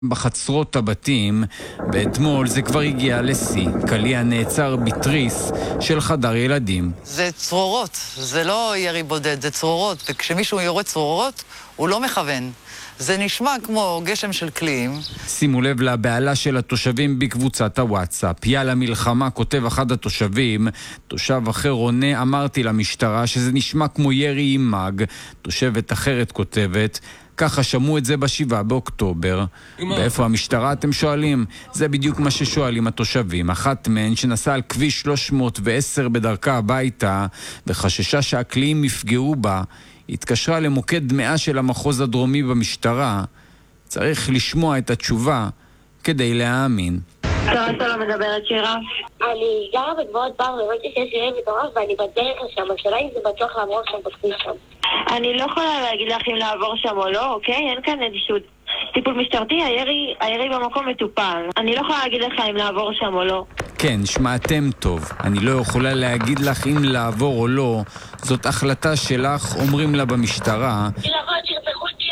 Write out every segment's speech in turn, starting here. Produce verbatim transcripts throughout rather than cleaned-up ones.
בחצרות הבתים, ואתמול זה כבר הגיע לשיא. קליע נעצר בתריס של חדר ילדים. זה צרורות, זה לא ירי בודד, זה צרורות, וכשמישהו יורה צרורות, הוא לא מכוון. זה נשמע כמו גשם של קליעים. שימו לב לבעלה של התושבים בקבוצת הוואטסאפ. יאללה מלחמה, כותב אחד התושבים. תושב אחר עונה, אמרתי למשטרה שזה נשמע כמו ירי עם מג. תושבת אחרת כותבת, ככה שמעו את זה בשבעה באוקטובר. ואיפה המשטרה אתם שואלים? זה בדיוק מה ששואלים התושבים. אחת מהן שנסעה על כביש שלוש מאות ועשר בדרכה הביתה וחששה שהקליעים יפגעו בה, התקשרה למוקד מאה של המחוז הדרומי במשטרה. צריך לשמוע את התשובה כדי להאמין. לא, אתה לא מדברת שירה? אני גרה בגבעות בר, ובאתי שיש ירי מטורף ואני בדרך לשם. השאלה אם זה בטוח לעבור שם בכביש שם. אני לא יכולה להגיד לך אם לעבור שם או לא, אוקיי? אין כאן איזשהו טיפול משטרתי, הירי, הירי במקום מטופל. אני לא יכולה להגיד לך אם לעבור שם או לא. כן, שמעתם טוב. אני לא יכולה להגיד לך אם לעבור או לא. זאת החלטה שלך, אומרים לה במשטרה. אני לעבור שירצחו אותי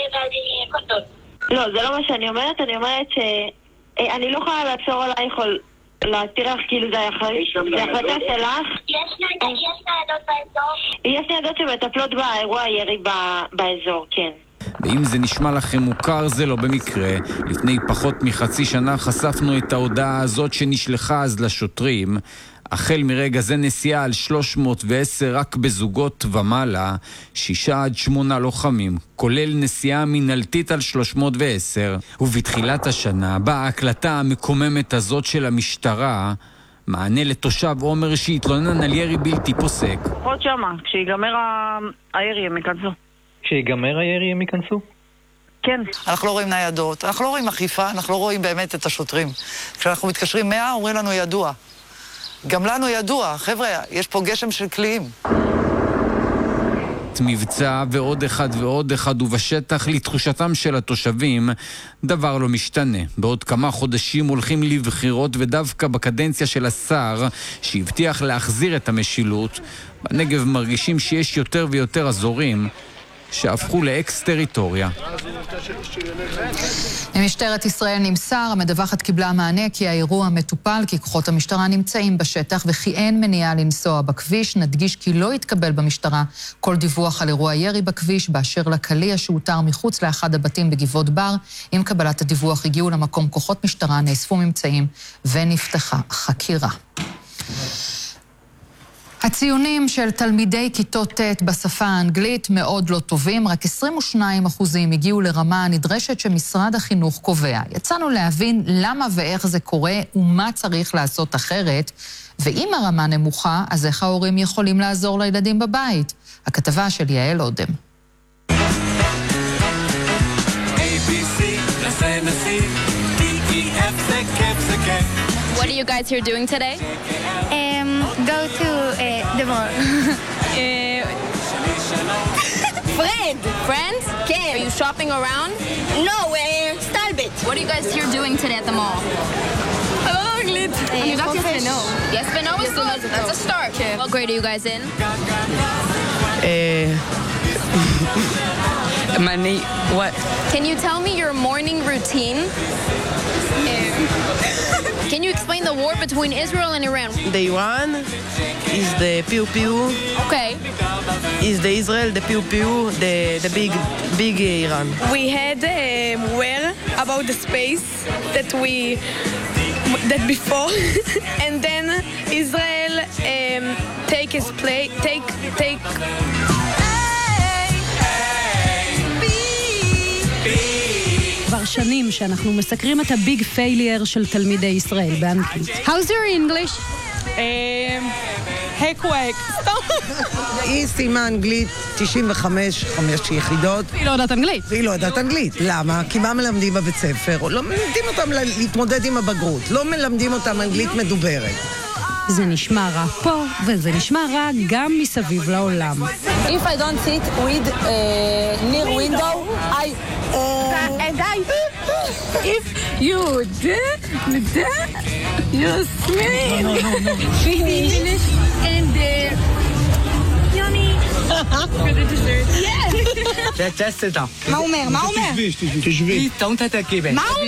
ואני הכל טוב. לא, זה לא מה שאני אומרת. אני אומרת שאני לא יכולה לעצור עלייך או להתיר לך כאילו זה החלטה שלך. יש ניידות באזור? יש ניידות שמטפלות באירוע הירי באזור, כן. ואם זה נשמע לכם מוכר, זה לא במקרה. לפני פחות מחצי שנה חשפנו את ההודעה הזאת שנשלחה אז לשוטרים. החל מרגע זה נסיעה על שלוש מאות ועשר רק בזוגות ומעלה, שישה עד שמונה לוחמים, כולל נסיעה מנהלתית על שלוש מאות ועשר. ובתחילת השנה באה ההקלטה המקוממת הזאת של המשטרה, מענה לתושב עומר שהתלונן על ירי בלתי פוסק. עוד שמה, כשיגמר הירי הם ייכנסו. כשיגמר הירי הם ייכנסו? כן. אנחנו לא רואים ניידות, אנחנו לא רואים אכיפה, אנחנו לא רואים באמת את השוטרים. כשאנחנו מתקשרים מאה, אומרים לנו ידוע. גם לנו ידוע, חבר'ה, יש פה גשם של קליעים. מבצע ועוד אחד ועוד אחד, ובשטח לתחושתם של התושבים דבר לא משתנה. בעוד כמה חודשים הולכים לבחירות, ודווקא בקדנציה של השר שהבטיח להחזיר את המשילות, בנגב מרגישים שיש יותר ויותר אזורים שהפכו לאקס-טריטוריה. ממשטרת ישראל נמסר, המדווחת קיבלה מענה כי האירוע מטופל, כי כוחות המשטרה נמצאים בשטח וכי אין מניעה לנסוע בכביש. נדגיש כי לא יתקבל במשטרה כל דיווח על אירוע ירי בכביש, באשר לקליע שאותר מחוץ לאחד הבתים בגבעות בר. עם קבלת הדיווח הגיעו למקום כוחות משטרה, נאספו ממצאים ונפתחה חקירה. הציונים של תלמידי כיתות ט' בשפה האנגלית מאוד לא טובים, רק עשרים ושניים אחוזים הגיעו לרמה הנדרשת שמשרד החינוך קובע. יצאנו להבין למה ואיך זה קורה ומה צריך לעשות אחרת, ואם הרמה נמוכה, אז איך ההורים יכולים לעזור לילדים בבית? הכתבה של יעל אודם. What are you guys here doing today? Um, go to uh, the mall. uh, Friend! Friends? Okay. Are you shopping around? No, uh, Stalbit. What are you guys here doing today at the mall? I don't know English. Uh, you got yes and no. Yes but no is good. That's a start. Okay. What grade are you guys in? Uh, money, what? Can you tell me your morning routine? Can you explain the war between Israel and Iran? The Iran is the pew pew. Okay. Is the Israel the pew pew, the the big big Iran. We had a war about the space that we that before, and then Israel um, take his play take take. כבר שנים שאנחנו מסקרים את הביג פיילר של תלמידי ישראל באנגלית. How's your English? הקוואק. היא סיימה אנגלית תשעים וחמש, חמש יחידות. והיא לא יודעת אנגלית. והיא לא יודעת אנגלית. למה? כי מה מלמדים בבית ספר? לא מלמדים אותם להתמודד עם הבגרות. לא מלמדים אותם אנגלית מדוברת. זה נשמע רע פה, וזה נשמע רע גם מסביב לעולם. If I don't sit with uh, near window, I... Uh, and I... If you did, did, you smell. No, no, no, no. Finish. And uh, Yoni... Teste ça. מה הוא אומר? מה הוא אומר? תשבי, תשבי. Please, don't attack me. מה הוא